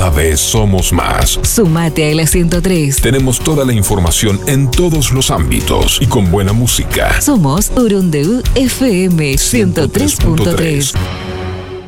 Cada vez somos más. Sumate a la 103. Tenemos toda la información en todos los ámbitos y con buena música. Somos Urundeu FM 103.3.